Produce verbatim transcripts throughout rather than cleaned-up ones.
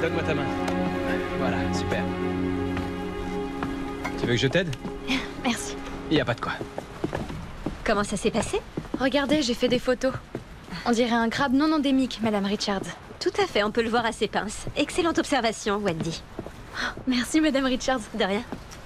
Donne-moi ta main. Voilà, super. Tu veux que je t'aide? Merci. Y a pas de quoi. Comment ça s'est passé? Regardez, j'ai fait des photos. On dirait un crabe non endémique, Madame Richards. Tout à fait, on peut le voir à ses pinces. Excellente observation, Wendy. Oh, merci, Madame Richards. De rien.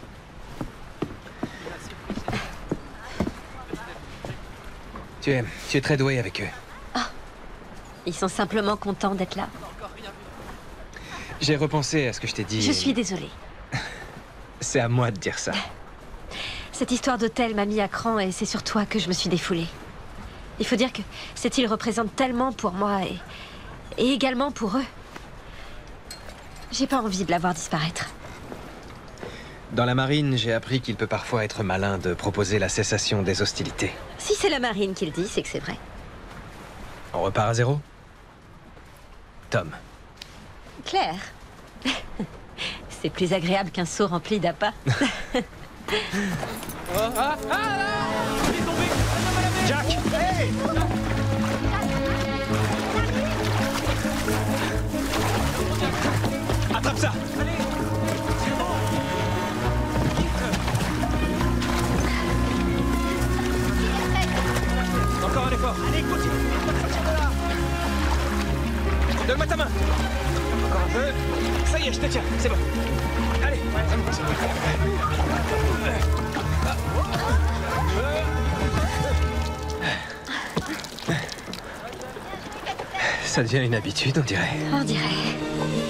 Tu es, tu es très doué avec eux. Oh. Ils sont simplement contents d'être là. J'ai repensé à ce que je t'ai dit. Je et... suis désolée. C'est à moi de dire ça. Cette histoire d'hôtel m'a mis à cran et c'est sur toi que je me suis défoulée. Il faut dire que cette île représente tellement pour moi et, et également pour eux. J'ai pas envie de la voir disparaître. Dans la marine, j'ai appris qu'il peut parfois être malin de proposer la cessation des hostilités. Si c'est la marine qui le dit, c'est que c'est vrai. On repart à zéro? Tom. Claire. C'est plus agréable qu'un seau rempli d'appâts. Oh, ah, ah, ah, il est tombé. Jack, hey. Attrape ça. Allez. Encore un effort. Allez, continue. Donne-moi ta main. Encore un peu. Ça y est, je te tiens. C'est bon. Allez. Ça devient une habitude, on dirait. On dirait.